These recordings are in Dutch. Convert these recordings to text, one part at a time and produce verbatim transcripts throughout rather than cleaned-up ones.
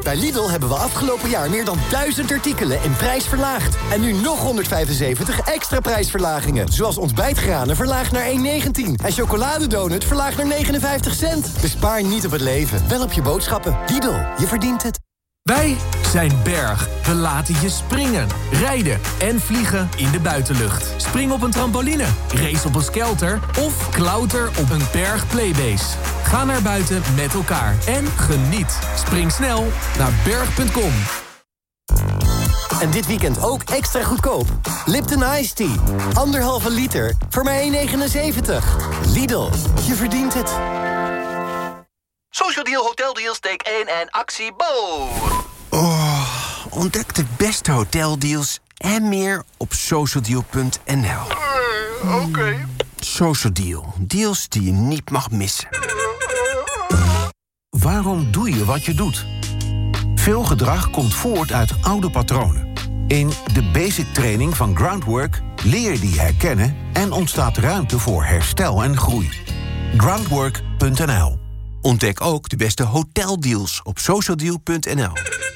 Bij Lidl hebben we afgelopen jaar meer dan duizend artikelen in prijs verlaagd. En nu nog honderdvijfenzeventig extra prijsverlagingen. Zoals ontbijtgranen verlaagd naar één negentien. En chocoladedonut verlaagd naar negenenvijftig cent. Bespaar niet op het leven, wel op je boodschappen. Lidl, je verdient het. Wij zijn Berg. We laten je springen, rijden en vliegen in de buitenlucht. Spring op een trampoline, race op een skelter of klauter op een Berg Playbase. Ga naar buiten met elkaar en geniet. Spring snel naar berg punt com. En dit weekend ook extra goedkoop. Lipton Iced Tea. Anderhalve liter voor maar één negenenzeventig. Lidl, je verdient het. Social Deal Hotel Deals take één en actie Bo. Oh, ontdek de beste hoteldeals en meer op socialdeal punt n l. Uh, Oké. Okay. Social Deal. Deals die je niet mag missen. Waarom doe je wat je doet? Veel gedrag komt voort uit oude patronen. In de basic training van Groundwork leer je die herkennen en ontstaat ruimte voor herstel en groei. Groundwork punt n l. Ontdek ook de beste hoteldeals op socialdeal punt n l.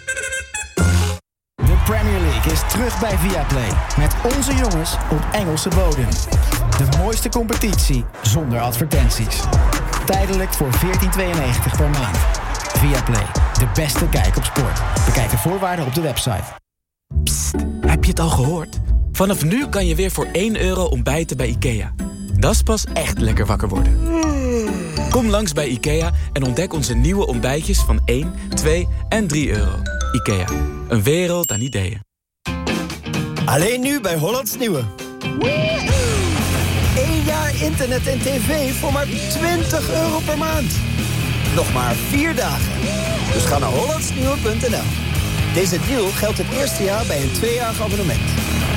De Premier League is terug bij Viaplay. Met onze jongens op Engelse bodem. De mooiste competitie zonder advertenties. Tijdelijk voor veertien tweeënnegentig per maand. Viaplay, de beste kijk op sport. Bekijk de voorwaarden op de website. Psst, heb je het al gehoord? Vanaf nu kan je weer voor één euro ontbijten bij IKEA. Dat is pas echt lekker wakker worden. Kom langs bij IKEA en ontdek onze nieuwe ontbijtjes van één, twee en drie euro. IKEA, een wereld aan ideeën. Alleen nu bij Hollands Nieuwe. Eén jaar internet en tv voor maar twintig euro per maand. Nog maar vier dagen. Dus ga naar hollands nieuwe punt n l. Deze deal geldt het eerste jaar bij een tweejarig abonnement.